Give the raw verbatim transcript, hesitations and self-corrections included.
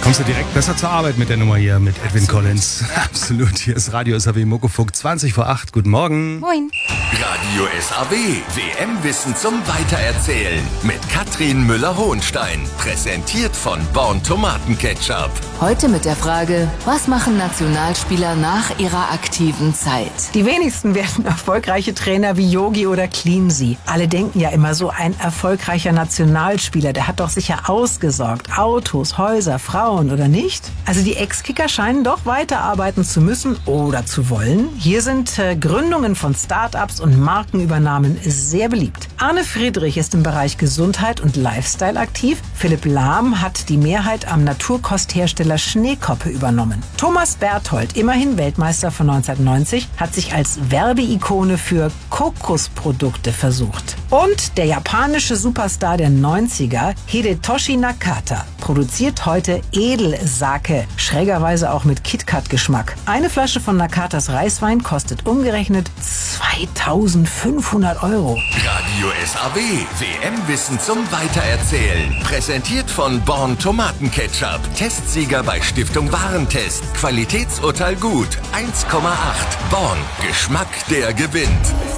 Kommst du direkt besser zur Arbeit mit der Nummer hier, mit Edwin Collins. Absolut, hier ist Radio S A W Muckefuck, zwanzig vor acht. Guten Morgen. Moin. Radio S A W, W M-Wissen zum Weitererzählen mit Katrin Müller-Hohenstein. Präsentiert von Born Tomatenketchup. Heute mit der Frage, was machen Nationalspieler nach ihrer aktiven Zeit? Die wenigsten werden erfolgreiche Trainer wie Yogi oder Cleansey. Alle denken ja immer, so ein erfolgreicher Nationalspieler, der hat doch sicher ausgesorgt. Autos, Häuser, Frauen, oder nicht? Also die Ex-Kicker scheinen doch weiterarbeiten zu müssen oder zu wollen. Hier sind äh, Gründungen von Start-ups und Markenübernahmen sehr beliebt. Arne Friedrich ist im Bereich Gesundheit und Lifestyle aktiv. Philipp Lahm hat die Mehrheit am Naturkosthersteller Schneekoppe übernommen. Thomas Berthold, immerhin Weltmeister von neunzehnhundertneunzig, hat sich als Werbeikone für Kokosprodukte versucht. Und der japanische Superstar der neunziger, Hidetoshi Nakata, produziert heute Edelsake, schrägerweise auch mit KitKat-Geschmack. Eine Flasche von Nakatas Reiswein kostet umgerechnet zweitausendfünfhundert Euro. Radio S A W, W M-Wissen zum Weitererzählen. Präsentiert von Born Tomatenketchup. Testsieger bei Stiftung Warentest. Qualitätsurteil gut. eins Komma acht. Born. Geschmack, der gewinnt.